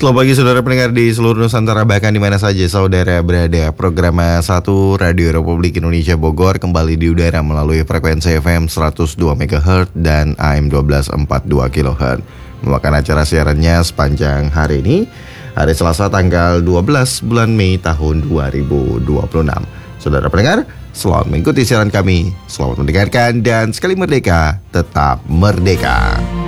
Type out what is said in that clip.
Selamat pagi saudara pendengar di seluruh Nusantara, bahkan di mana saja saudara berada. Program 1 Radio Republik Indonesia Bogor kembali di udara melalui frekuensi FM 102 MHz dan AM 1242 kHz. Memakan acara siarannya sepanjang hari ini, hari Selasa tanggal 12 bulan Mei tahun 2026. Saudara pendengar, selamat mengikuti siaran kami. Selamat mendengarkan dan sekali merdeka, tetap merdeka.